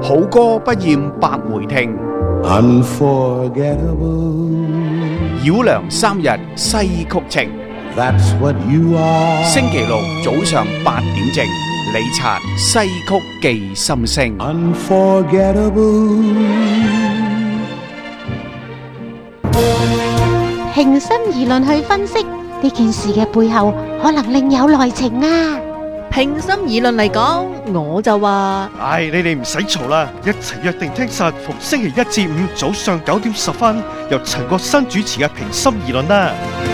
好歌不厭百回聽， Unforgettable. 繞梁三日西曲情。 That's what you are. 星期六早上8點正，李察西曲記心聲。 Unforgettable. 平心而論去分析呢件事嘅背後，可能另有內情啊！ 平心而論嚟講，我就話， 唉，你哋唔使嘈啦，一齊約定聽實逢星期一至五早上9點10分，由陳國新主持嘅平心而論啦。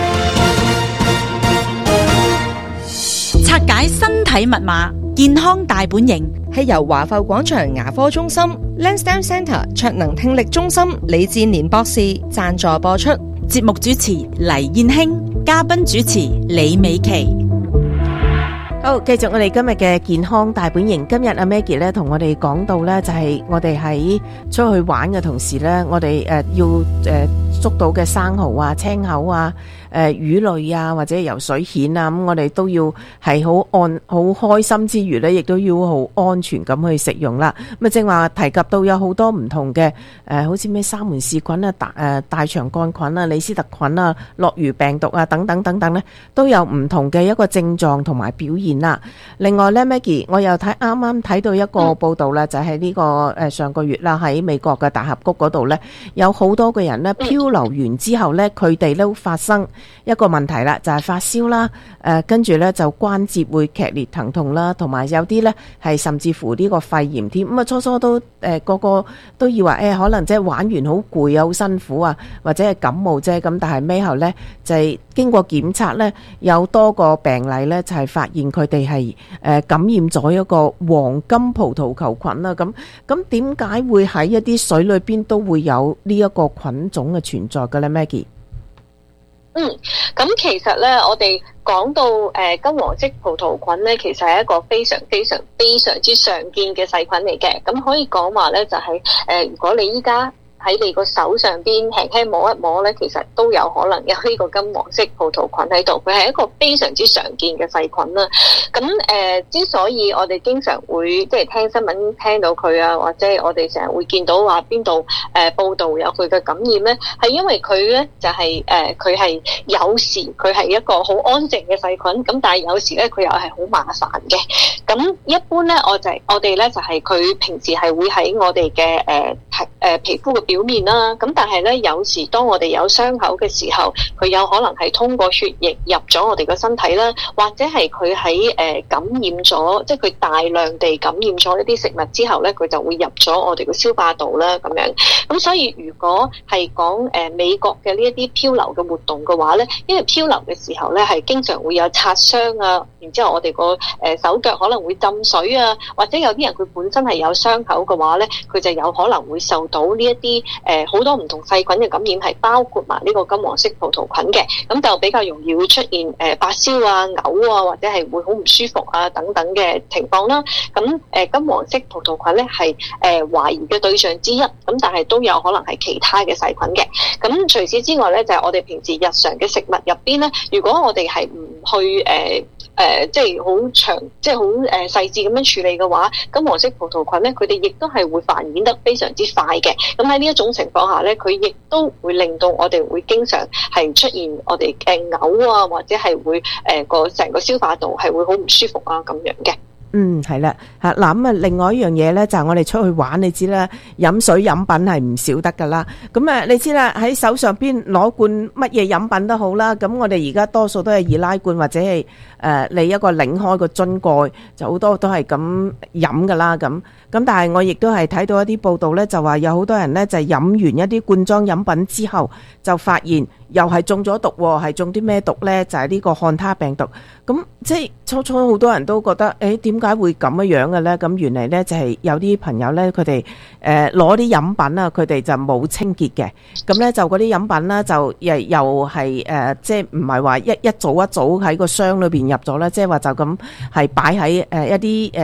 拆解身體密碼，健康大本營， 係由華埠廣場牙科中心 Lansdowne Centre 卓能聽力中心李志年博士贊助播出。 節目主持黎燕卿，嘉賓主持李美琪。 好，繼續我哋今日嘅健康大本營。今日阿 Maggie 咧同我哋講到咧，就係我哋喺出去玩嘅同時咧，我哋要捉到嘅生蠔啊、青口啊、魚類啊或者游水蜆啊，咁我哋都要係好開心之餘咧，亦都要好安全咁去食用啦。咁啊正話提及到有好多唔同嘅好似咩沙門氏菌啊、大腸桿菌啊、李斯特菌啊、諾如病毒啊等等等等咧，都有唔同嘅一個症狀同埋表現啦。另外咧 Maggie 我又啱啱睇到一個報道啦，就係呢個上個月啦，喺美國嘅大峽谷嗰度咧，有好多個人咧漂流完之後咧，佢哋都發生一個問題啦，就係發燒啦，跟住咧就關節會劇烈疼痛啦，同埋有啲咧係甚至乎呢個肺炎添。咁啊初初都個個都以為可能即係玩完好攰啊，好辛苦啊，或者係感冒啫。咁但係尾後咧就係經過檢測咧，有多個病例咧就係發現佢哋係感染咗一個黃金葡萄球菌啦。咁點解會喺一啲水裏邊都會有呢一個菌種嘅存在嘅咧 Maggie？ 咁其實咧，我哋講到金黃色葡萄菌咧，其實係一個非常之常見嘅細菌嚟嘅。咁可以講話咧，就係如果你依家喺你個手上邊輕輕摸一摸咧，其實都有可能有呢個金黃色葡萄菌喺度。佢係一個非常之常見嘅細菌啦。咁之所以我哋經常會即係聽新聞聽到佢啊，或者我哋成日會見到話邊度報道有佢嘅感染咧，係因為佢咧就係佢係有時佢係一個好安靜嘅細菌，咁但係有時咧佢又係好麻煩嘅。咁一般咧我哋咧就係佢平時係會喺我哋嘅皮膚嘅表面啦，咁但係咧有時當我哋有傷口嘅時候，佢有可能係通過血液入咗我哋個身體啦，或者係佢喺感染咗，即係佢大量地感染咗一啲食物之後咧，佢就會入咗我哋個消化道啦咁樣。咁所以如果係講美國嘅呢一啲漂流嘅活動嘅話咧，因為漂流嘅時候咧係經常會有擦傷啊，然之後我哋個手腳可能會浸水啊，或者有啲人佢本身係有傷口嘅話咧，佢就有可能會受到呢一啲好多唔同細菌嘅感染，係包括埋呢個金黃色葡萄菌嘅，咁就比較容易會出現發燒啊、嘔啊，或者係會好唔舒服啊等等嘅情況啦。咁金黃色葡萄菌咧係懷疑嘅對象之一，咁但係都有可能係其他嘅細菌嘅。咁除此之外咧，就係我哋平時日常嘅食物入邊咧，如果我哋係唔去即係好長，即係好細緻咁樣處理嘅話，金黃色葡萄菌咧，佢哋亦都係會繁衍得非常之快嘅。咁喺呢一種情況下咧，佢亦都會令到我哋會經常係出現我哋嘔啊，或者係會成個消化道係會好唔舒服啊咁樣嘅。 係啦，嗱咁啊，另外一樣嘢咧就係我哋出去玩，你知啦，飲水飲品係唔少得噶啦。咁你知啦，喺手上邊攞罐乜嘢飲品都好啦。咁我哋而家多數都係易拉罐或者係你一個擰開個樽蓋，就好多都係咁飲噶啦。咁但係我亦都係睇到一啲報道咧，就話有好多人咧就係飲完一啲罐裝飲品之後，就發現又係中咗毒喎，係中啲咩毒咧？就係呢個漢他病毒。咁即係初初好多人都覺得，點解會咁樣嘅咧？咁原嚟咧就係有啲朋友咧，佢哋攞啲飲品啊，佢哋就冇清潔嘅。咁咧就嗰啲飲品啦，就又係即係唔係話一組喺個箱裏邊入咗咧，即係話就咁係擺喺一啲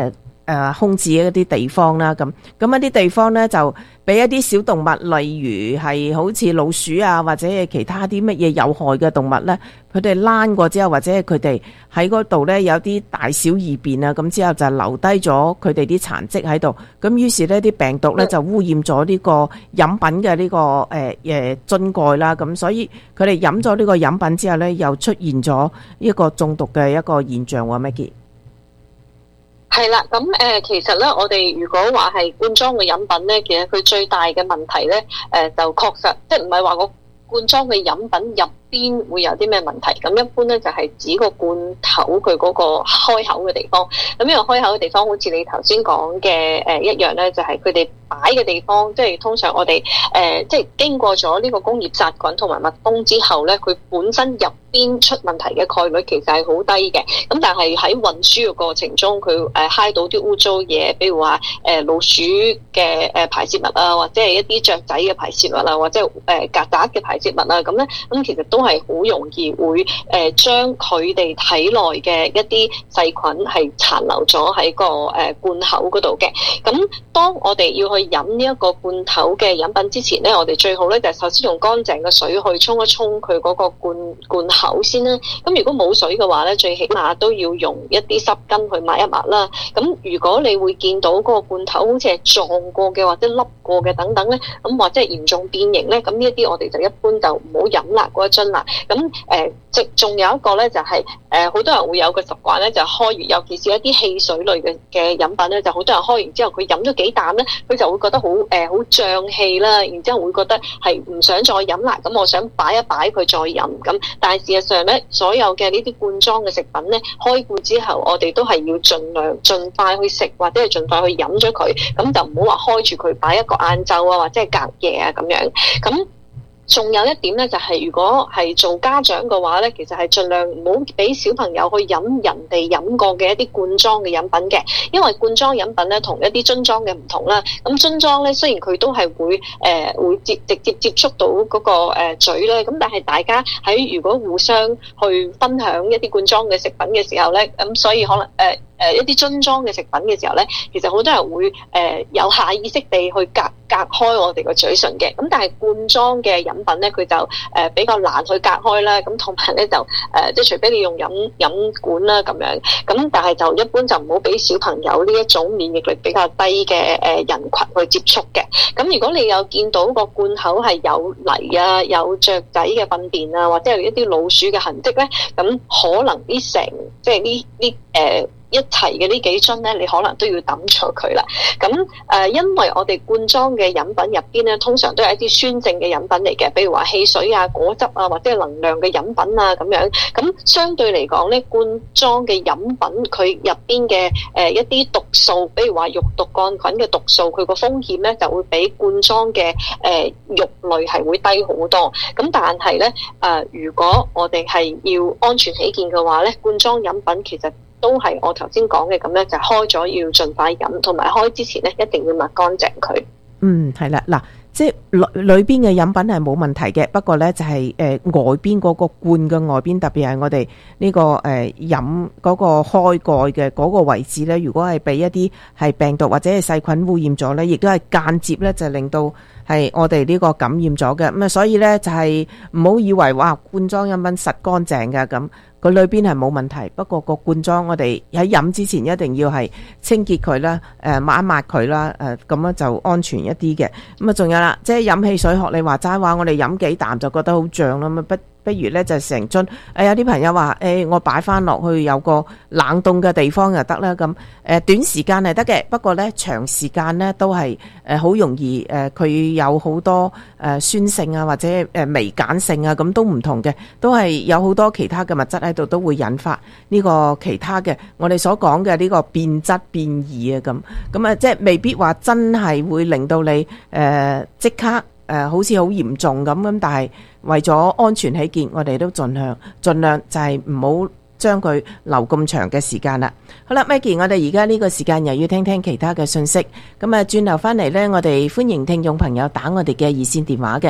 控制一啲地方啦。咁一啲地方咧就俾一啲小動物，例如係好似老鼠啊，或者係其他啲乜嘢有害嘅動物咧，佢哋躝過之後，或者係佢哋喺嗰度咧有啲大小異變啊，咁之後就留低咗佢哋啲殘跡喺度。咁於是呢啲病毒咧就污染咗呢個飲品嘅呢個樽蓋啦。咁所以佢哋飲咗呢個飲品之後咧，又出現咗一個中毒嘅一個現象喎，Maggie。 係啦，咁其實咧，我哋如果話係罐裝嘅飲品咧，其實佢最大嘅問題咧，就確實即係唔係話個罐裝嘅飲品入邊會有啲咩問題？咁一般咧就係指個罐頭佢嗰個開口嘅地方。咁呢個開口嘅地方，好似你頭先講嘅一樣咧，就係佢哋擺嘅地方，即係通常我哋即係經過咗呢個工業殺菌同埋密封之後咧，佢本身入邊出問題嘅概率其實係好低嘅。咁但係喺運輸嘅過程中，佢揩到啲污糟嘢，比如話老鼠嘅排泄物啊，或者係一啲雀仔嘅排泄物啊，或者係曱甴嘅排泄物啊，咁咧咁其實都係好容易會將佢哋體內嘅一啲細菌係殘留咗喺個罐口嗰度嘅。咁當我哋要去飲呢一個罐頭嘅飲品之前咧，我哋最好咧就係首先用乾淨嘅水去沖一沖佢嗰個罐口先啦。咁如果冇水嘅話咧，最起碼都要用一啲濕巾去抹一抹啦。咁如果你會見到嗰個罐頭好似係撞過嘅或者凹過嘅等等咧，咁或者係嚴重變形咧，咁呢一啲我哋就一般就唔好飲啦嗰一樽啦。咁即仲有一個咧就係好多人會有個習慣咧，就開完尤其是一啲汽水類嘅飲品咧，就好多人開完之後佢飲咗幾啖咧，佢就會覺得好脹氣啦，然之後會覺得係唔想再飲啦，咁我想擺一擺佢再飲咁。但係事實上咧，所有嘅呢啲罐裝嘅食品咧，開罐之後我哋都係要盡快去食或者係盡快去飲咗佢，咁就唔好話開住佢擺一個晏晝啊或者係隔夜啊咁樣咁。仲有一點咧，就係如果係做家長嘅話咧，其實係盡量唔好俾小朋友去飲人哋飲過嘅一啲罐裝嘅飲品嘅，因為罐裝飲品咧同一啲樽裝嘅唔同啦。咁樽裝咧雖然佢都係會直接接觸到嗰個嘴咧，咁但係大家喺如果互相去分享一啲罐裝嘅食品嘅時候咧，咁所以可能一啲樽裝嘅食品嘅時候咧，其實好多人會有下意識地去隔開我哋個嘴唇嘅。咁但係罐裝嘅飲品咧，佢就比較難去隔開啦。咁同埋咧就即係除非你用飲管啦咁樣。咁但係就一般就唔好俾小朋友呢一種免疫力比較低嘅人群去接觸嘅。咁如果你有見到個罐口係有泥啊、有雀仔嘅糞便啊，或者有一啲老鼠嘅痕跡咧，咁可能即係一齊嘅呢幾樽咧，你可能都要抌咗佢啦。咁因為我哋罐裝嘅飲品入邊咧，通常都係一啲酸性嘅飲品嚟嘅，比如話汽水啊、果汁啊，或者係能量嘅飲品啊咁樣。咁相對嚟講咧，罐裝嘅飲品佢入邊嘅一啲毒素，比如話肉毒桿菌嘅毒素，佢個風險咧就會比罐裝嘅肉類係會低好多。咁但係咧如果我哋係要安全起見嘅話咧，罐裝飲品其實都係我頭先講嘅咁咧，就開咗要盡快飲，同埋開之前咧一定要抹乾淨佢。係啦，嗱，即係裏邊嘅飲品係冇問題嘅，不過咧就係外邊嗰個罐嘅外邊，特別係我哋呢個飲嗰個開蓋嘅嗰個位置咧，如果係俾一啲係病毒或者係細菌污染咗咧，亦都係間接咧就令到係我哋呢個感染咗嘅。咁啊，所以咧就係唔好以為哇罐裝飲品實乾淨㗎咁。佢裏邊係冇問題，不過個罐裝我哋喺飲之前一定要係清潔佢啦，抹一抹佢啦，咁樣就安全一啲嘅。咁啊，仲有啦，即係飲汽水學你話齋話，我哋飲幾啖就覺得好脹啦，咁不如咧就成樽。有啲朋友話我擺翻落去有個冷凍嘅地方就得啦。咁短時間係得嘅，不過咧長時間咧都係好容易佢有好多酸性啊或者微鹼性啊，咁都唔同嘅，都係有好多其他嘅物質喺度，都會引發呢個其他嘅我哋所講嘅呢個變質變異啊咁啊，即係未必話真係會令到你即刻好似好嚴重咁，但係為咗安全起見，我哋都盡量就係唔好將佢留咁長嘅時間啦。好啦 Maggie， 我哋而家呢個時間又要聽聽其他嘅信息，咁啊轉頭翻嚟呢，我哋歡迎聽眾朋友打我哋嘅熱線電話嘅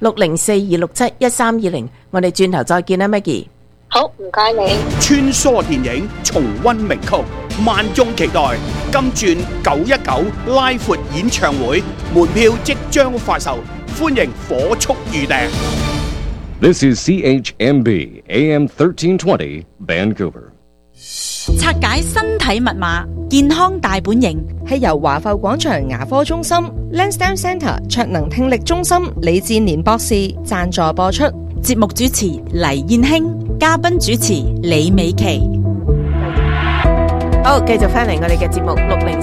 604-267-1320，我哋轉頭再見啦 Maggie。 好，唔該你。 穿梭電影，重溫名曲， 萬眾期待金鑽919拉闊演唱會，門票即將發售，歡迎火速預訂。 This is CHMB AM 1320 Vancouver。 拆解身體密碼，健康大本營係由華埠廣場牙科中心 Lansdowne Centre 卓能聽力中心李志年博士贊助播出。 節目主持黎燕興，嘉賓主持李美琪。 好，繼續翻嚟我哋嘅節目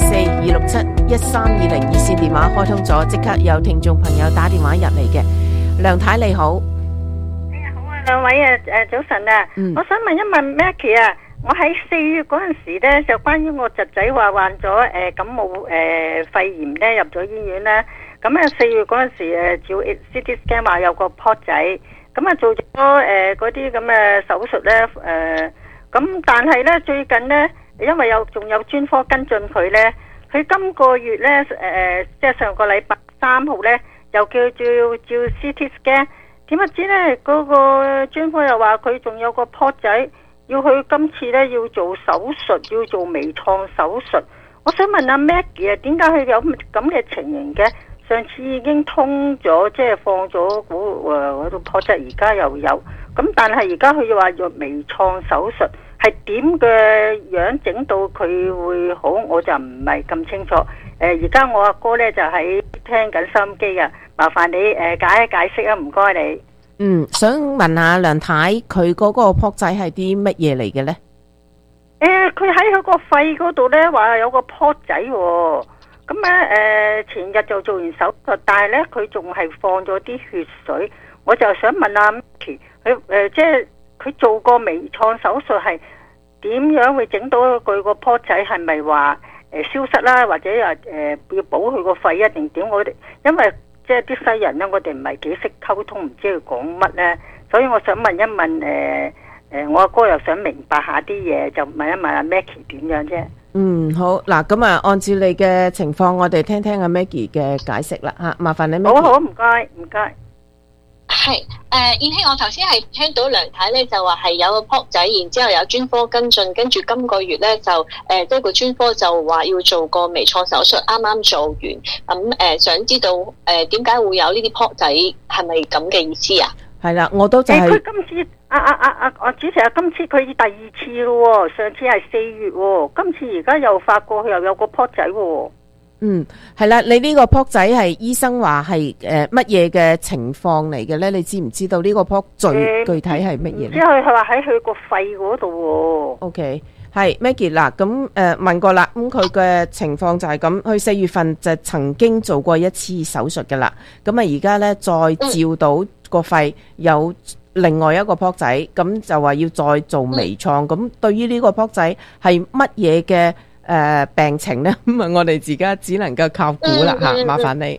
604-267-1320熱線電話開通咗，即刻有聽眾朋友打電話入嚟嘅。梁太你好。 好啊，兩位早晨啊，我想問一問 Maggie 啊，我喺4月嗰陣時咧，就關於我侄仔話患咗感冒肺炎咧，入咗醫院咧。咁啊4月嗰陣時照 CT scan 話有個泡仔，咁啊做咗嗰啲咁嘅手術咧，咁但係咧最近咧，因為仲有專科跟進佢咧，佢今個月咧即係上個禮拜3號咧，又叫照 CT scan， 點不知咧嗰個專科又話佢仲有個泡仔。要去今次咧要做手術，要做微創手術。我想問阿 Maggie 啊，點解佢有咁嘅情形嘅？上次已經通咗，即係放咗嗰度破質，而家又有。咁但係而家佢又話做微創手術，係點嘅樣整到佢會好？我就唔係咁清楚。而家我阿哥咧就喺聽緊收音機啊，麻煩你解一解釋啊，唔該你。 想問下梁太，佢嗰個泡仔係啲乜嘢嚟嘅呢？ 佢喺佢個肺嗰度呢，話有個泡仔喎。咁咧前日就做完手術，但係呢，佢仲係放咗啲血水。我就想問阿 Micky， 佢即係佢做過微創手術係點樣會整到佢個泡仔？係咪話消失啦，或者話要保佢個肺一定點？我哋因為即係啲西人咧，我哋唔係幾識溝通，唔知佢講乜咧，所以我想問一問我阿哥又想明白下啲嘢，就問一問阿 Maggie 點樣啫。 好嗱，咁啊，按照你嘅情況，我哋聽聽阿 Maggie 嘅解釋啦嚇，麻煩你 Maggie。 好，唔該，唔該。 係燕希，我頭先係聽到梁太咧就話係有個泡仔，然之後有專科跟進，跟住今個月咧就即係個專科就話要做個微創手術，啱啱做完。咁想知道點解會有呢啲泡仔，係咪咁嘅意思啊？ 係啦，我都就係。 佢今次主持啊，今次佢第2次咯，上次係4月喎，今次而家又發覺佢又有個泡仔喎。 係啦，你呢個泡仔係醫生話係乜嘢嘅情況嚟嘅咧？你知唔知道呢個泡最具體係乜嘢？ 即係佢話喺佢個肺嗰度喎。 OK， 係 Maggie 嗱，咁問過啦，咁佢嘅情況就係咁，佢4月份就曾經做過1次手術噶啦，咁啊而家咧再照到個肺有另外一個泡仔，咁就話要再做微創。咁對於呢個泡仔係乜嘢嘅病情呢？咁啊，我哋自己只能夠靠估啦吓，麻煩你。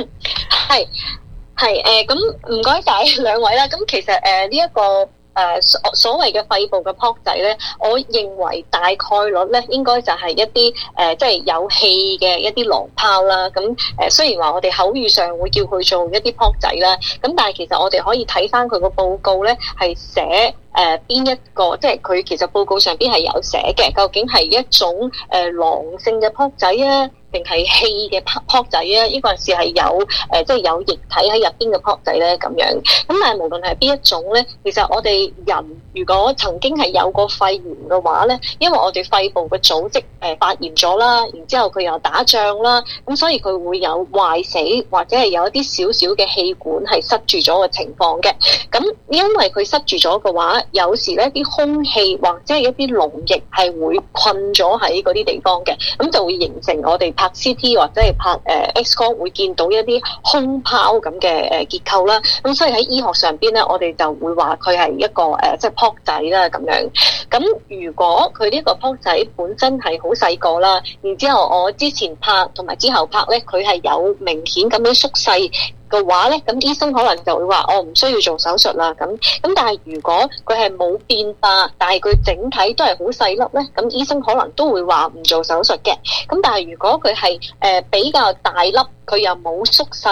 係咁唔該晒兩位啦。咁其實呢一個所謂嘅肺部嘅泡仔咧，我認為大概率咧應該就係一啲即係有氣嘅一啲囊泡啦。咁雖然話我哋口語上會叫佢做一啲泡仔啦，咁但係其實我哋可以睇翻佢個報告咧，係寫邊一個，即係佢其實報告上邊係有寫嘅，究竟係一種囊性嘅泡仔啊，定係氣嘅泡仔啊？呢個陣時係有即係有液體喺入邊嘅泡仔咧咁樣。咁但係無論係邊一種咧，其實我哋人如果曾經係有過肺炎嘅話咧，因為我哋肺部嘅組織發炎咗啦，然之後佢又打仗啦，咁所以佢會有壞死或者係有一啲少少嘅氣管係塞住咗嘅情況嘅。咁因為佢塞住咗嘅話，有時咧啲空氣或者係一啲膿液係會困咗喺嗰啲地方嘅，咁就會形成我哋拍 CT 或者係拍X 光會見到一啲空泡咁嘅結構啦。咁所以喺醫學上邊咧，我哋就會話佢係一個即係泡仔啦咁樣。咁如果佢呢個泡仔本身係好細個啦，然之後我之前拍同埋之後拍咧，佢係有明顯咁樣縮細嘅話咧，咁醫生可能就會話我唔需要做手術啦。咁但係如果佢係冇變化，但係佢整體都係好細粒咧，咁醫生可能都會話唔做手術嘅。咁但係如果佢係比較大粒，佢又冇縮細，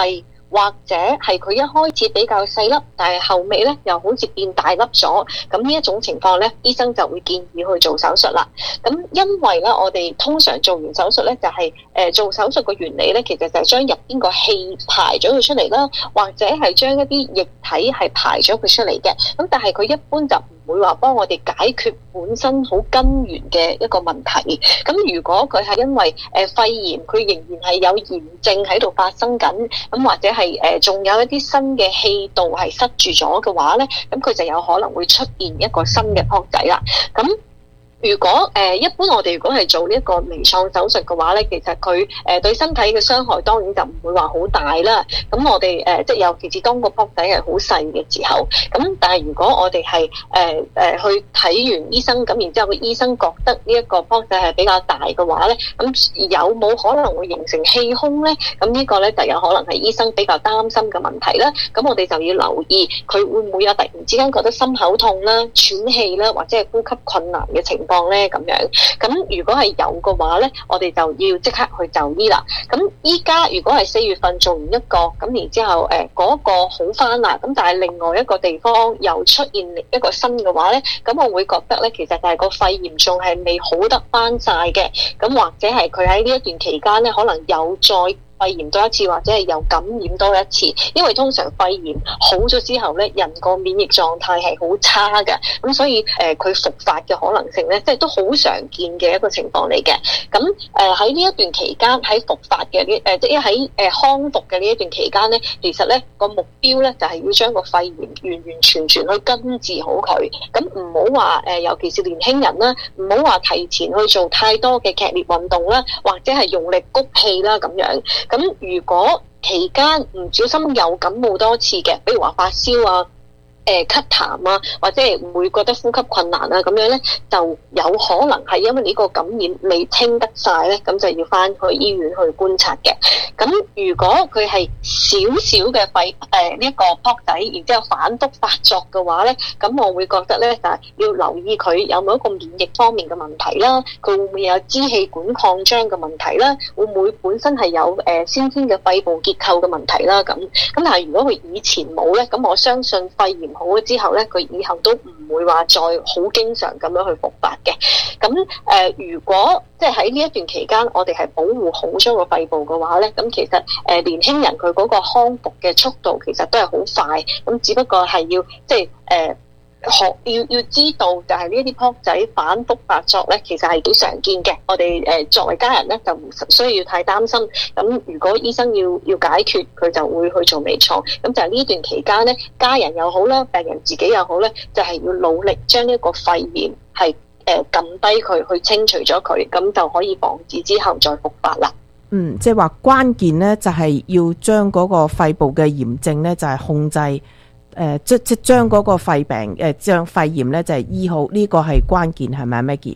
或者係佢一開始比較細粒，但係後尾咧又好似變大粒咗，咁呢一種情況咧，醫生就會建議去做手術啦。咁因為咧，我哋通常做完手術咧，就係做手術嘅原理咧，其實就係將入邊個氣排咗佢出嚟啦，或者係將一啲液體係排咗佢出嚟嘅。咁但係佢一般就唔會話幫我哋解決本身好根源嘅一個問題。咁如果佢係因為肺炎，佢仍然係有炎症喺度發生緊，咁或者係仲有一啲新嘅氣道係塞住咗嘅話咧，咁佢就有可能會出現一個新嘅泡仔啦。咁如果一般我哋如果係做呢一個微創手術嘅話咧，其實佢對身體嘅傷害當然就唔會話好大啦。咁我哋即係尤其是當個泡仔係好細嘅時候，咁但係如果我哋係去睇完醫生，咁然之後個醫生覺得呢一個泡仔係比較大嘅話咧，咁有冇可能會形成氣胸咧？咁呢個咧就有可能係醫生比較擔心嘅問題啦。咁我哋就要留意佢會唔會有突然之間覺得心口痛啦、喘氣啦，或者係呼吸困難嘅情況咧咁樣。咁如果係有嘅話咧，我哋就要即刻去就醫啦。咁依家如果係4月份做完一個，咁然之後嗰個好翻啦，咁但係另外一個地方又出現一個新嘅話咧，咁我會覺得咧，其實就係個肺炎仲係未好得翻晒嘅，咁或者係佢喺呢一段期間咧，可能有再肺炎多一次，或者係又感染多一次。因為通常肺炎好咗之後咧，人個免疫狀態係好差嘅，咁所以佢復發嘅可能性咧，即係都好常見嘅一個情況嚟嘅。咁喺呢一段期間，喺復發嘅即係喺康復嘅呢一段期間咧，其實咧個目標咧就係要將個肺炎完完全全去根治好佢。咁唔好話尤其是年輕人啦，唔好話提前去做太多嘅劇烈運動啦，或者係用力谷氣啦咁樣。咁如果期間唔小心又感冒多次嘅，比如話發燒啊、咳痰啊，或者係會覺得呼吸困難啊咁樣咧，就有可能係因為呢個感染未清得晒咧，咁就要翻去醫院去觀察嘅。咁如果佢係少少嘅肺呢一個泡仔，然之後反覆發作嘅話咧，咁我會覺得咧就係要留意佢有冇一個免疫方面嘅問題啦，佢會唔會有支氣管擴張嘅問題啦，會唔會本身係有先天嘅肺部結構嘅問題啦咁。但係如果佢以前冇咧，咁我相信肺炎好咗之後咧，佢以後都唔會話再好經常咁樣去復發嘅。咁如果即係喺呢一段期間，我哋係保護好咗個肺部嘅話咧，咁其實年輕人佢嗰個康復嘅速度其實都係好快，咁只不過係要即係要知道就係呢一啲泡仔反覆發作咧，其實係幾常見嘅。我哋作為家人咧就唔需要太擔心。咁如果醫生要解決，佢就會去做微創。咁就係呢段期間咧，家人又好啦，病人自己又好咧，就係要努力將呢個肺炎係撳低佢，去清除咗佢，咁就可以防止之後再復發啦。 即係話關鍵咧，就係要將嗰個肺部嘅炎症咧，就係控制。即將嗰個肺病將肺炎咧就係醫好，呢個係關鍵，係咪 Maggie？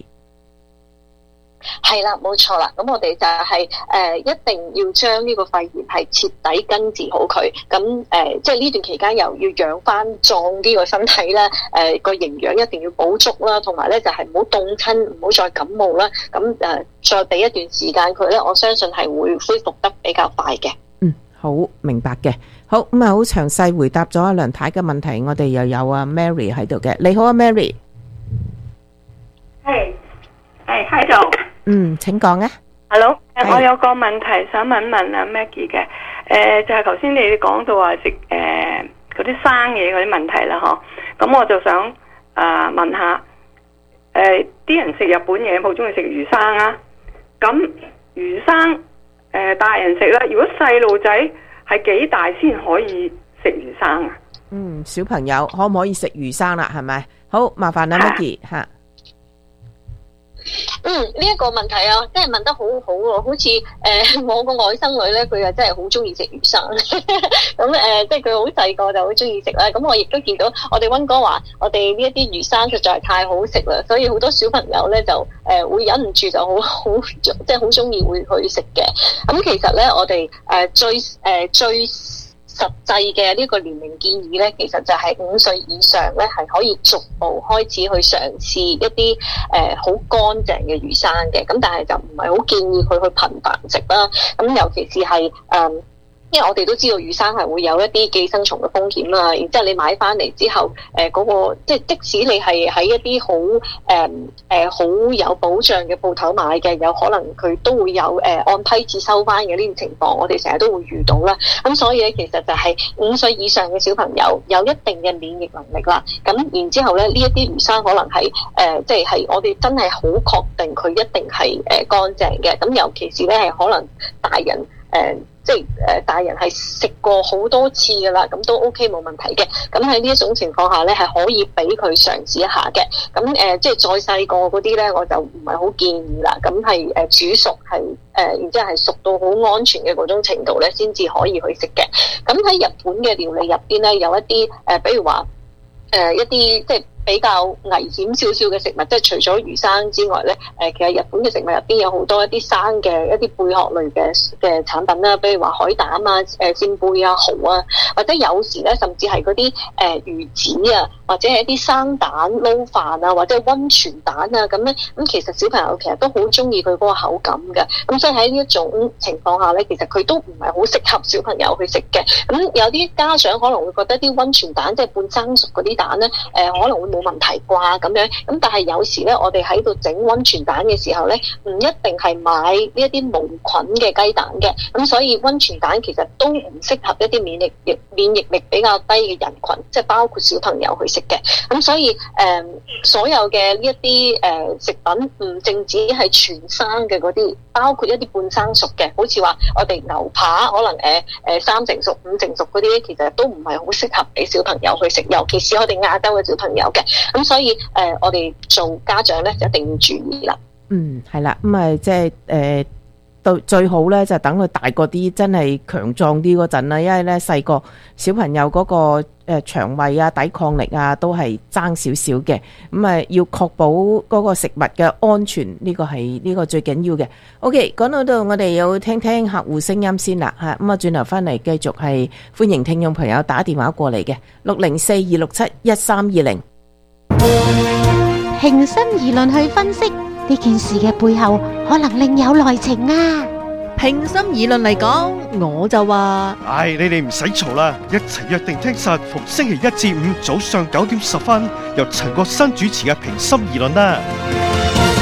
係啦，冇錯啦。咁我哋就係一定要將呢個肺炎係徹底根治好佢。咁即係呢段期間又要養翻壯啲個身體啦，個營養一定要補足啦，同埋咧就係唔好凍親，唔好再感冒啦。咁再俾一段時間佢咧，我相信係會恢復得比較快嘅。 好明白嘅。好，咁好詳細回答咗阿梁太嘅問題，我哋又有阿 Mary 喺度嘅。你好啊 Mary。 係喺度。 請講啊。 Hello， 我有個問題想問阿 Maggie 嘅，就係頭先你講到話食嗰啲生嘢嗰啲問題啦，嗬。咁我就想問下，啲人食日本嘢好中意食魚生啊？咁魚生大人食啦，如果細路仔係幾大先可以食魚生啊？ 小朋友可唔可以食魚生啦？係咪？好，麻煩阿 Maggie 吓。 呢一個問題啊，真係問得好好喎，好似我個外甥女咧，佢又真係好中意食魚生，咁即係佢好細個就好中意食啦。咁我亦都見到我哋溫哥華，我哋呢一啲魚生實在係太好食啦，所以好多小朋友咧就會忍唔住就好即係好中意會去食嘅。咁其實咧，我哋最實際嘅呢個年齡建議咧，其實就係5歲以上咧，係可以逐步開始去嘗試一啲好乾淨嘅魚生嘅。咁但係就唔係好建議佢去頻繁食啦。咁尤其是係因為我哋都知道魚生係會有一啲寄生蟲嘅風險啊，然之後你買翻嚟之後，嗰個即使你係喺一啲好有保障嘅鋪頭買嘅，有可能佢都會有按批次收翻嘅呢種情況，我哋成日都會遇到啦。咁所以咧，其實就係5歲以上嘅小朋友有一定嘅免疫能力啦。咁然之後咧，呢一啲魚生可能係係我哋真係好確定佢一定係乾淨嘅。咁尤其是咧係可能大人大人係食過好多次㗎啦，咁都 OK 冇問題嘅。咁喺呢一種情況下咧，係可以俾佢嘗試一下嘅。咁再細個嗰啲咧，我就唔係好建議啦。咁係煮熟係然之後係熟到好安全嘅嗰種程度咧，先至可以去食嘅。咁喺日本嘅料理入邊咧，有一啲比如話一啲比較危險少少嘅食物，即係除咗魚生之外咧，其實日本嘅食物入邊有好多一啲生嘅一啲貝殼類嘅產品啦，比如話海膽啊、扇貝啊、蠔啊，或者有時咧甚至係嗰啲魚子啊，或者係一啲生蛋撈飯啊，或者溫泉蛋啊咁咧，咁其實小朋友其實都好中意佢嗰個口感嘅，咁所以喺呢一種情況下咧，其實佢都唔係好適合小朋友去食嘅。咁有啲家長可能會覺得啲溫泉蛋即係半生熟嗰啲蛋咧，可能會冇問題啩咁樣，咁但係有時咧，我哋喺度整溫泉蛋嘅時候咧，唔一定係買呢一啲無菌嘅雞蛋嘅，咁所以溫泉蛋其實都唔適合一啲免疫力比較低嘅人群，即係包括小朋友去食嘅。咁所以所有嘅呢一啲食品唔淨止係全生嘅嗰啲，包括一啲半生熟嘅，好似話我哋牛扒可能3成熟、5成熟嗰啲，其實都唔係好適合俾小朋友去食，尤其是我哋亞洲嘅小朋友嘅。咁所以我哋做家長咧就一定要注意啦。 係啦，咁到最好咧就等佢大個啲，真係強壯啲嗰陣啦。因為咧細個小朋友嗰個腸胃啊、抵抗力啊都係爭少少嘅，咁要確保嗰個食物嘅安全，呢個係呢個最緊要嘅。OK， 講到度我哋要聽聽客戶聲音先啦嚇，咁轉頭翻嚟繼續係歡迎聽眾朋友打電話過嚟嘅604-267-1320。 平心而論去分析呢件事嘅背後，可能另有內情啊！ 平心而論嚟講，我就話： 你哋唔使嘈啦，一齊約定聽實逢星期1至5早上9點10分，由陳國新主持嘅平心而論啦。